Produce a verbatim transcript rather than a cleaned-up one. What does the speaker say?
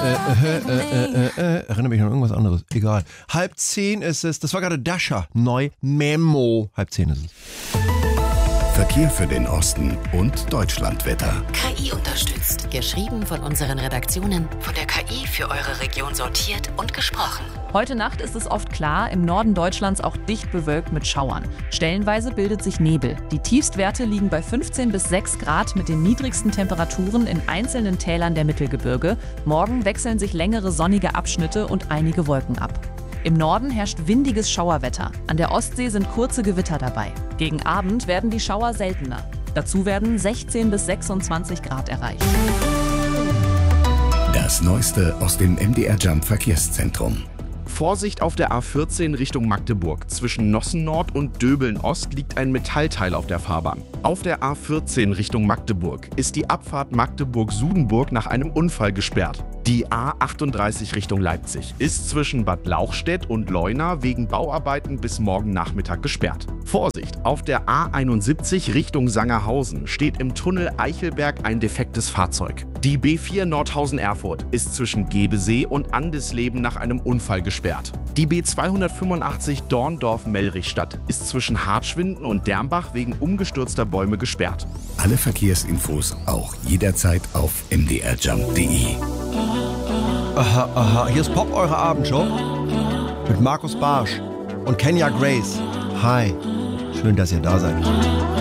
äh, äh, äh, äh, erinnere mich an irgendwas anderes. Egal. Halb zehn ist es. Das war gerade Dasher. Neu Memo. Halb zehn ist es. Verkehr für den Osten und Deutschlandwetter. K I unterstützt. Geschrieben von unseren Redaktionen. Von der K I für eure Region sortiert und gesprochen. Heute Nacht ist es oft klar, im Norden Deutschlands auch dicht bewölkt mit Schauern. Stellenweise bildet sich Nebel. Die Tiefstwerte liegen bei fünfzehn bis sechs Grad mit den niedrigsten Temperaturen in einzelnen Tälern der Mittelgebirge. Morgen wechseln sich längere sonnige Abschnitte und einige Wolken ab. Im Norden herrscht windiges Schauerwetter. An der Ostsee sind kurze Gewitter dabei. Gegen Abend werden die Schauer seltener. Dazu werden sechzehn bis sechsundzwanzig Grad erreicht. Das Neueste aus dem M D R Jump Verkehrszentrum. Vorsicht auf der A vierzehn Richtung Magdeburg. Zwischen Nossen Nord und Döbeln Ost liegt ein Metallteil auf der Fahrbahn. Auf der A vierzehn Richtung Magdeburg ist die Abfahrt Magdeburg-Sudenburg nach einem Unfall gesperrt. Die A achtunddreißig Richtung Leipzig ist zwischen Bad Lauchstädt und Leuna wegen Bauarbeiten bis morgen Nachmittag gesperrt. Vorsicht, auf der A einundsiebzig Richtung Sangerhausen steht im Tunnel Eichelberg ein defektes Fahrzeug. Die B vier Nordhausen-Erfurt ist zwischen Gebesee und Andesleben nach einem Unfall gesperrt. Die B zweihundertfünfundachtzig Dorndorf-Mellrichstadt ist zwischen Hartschwinden und Dermbach wegen umgestürzter Bäume gesperrt. Alle Verkehrsinfos auch jederzeit auf m d r jump punkt d e. Aha, aha. Hier ist Pop, eure Abendshow. Mit Markus Barsch und Kenya Grace. Hi. Schön, dass ihr da seid.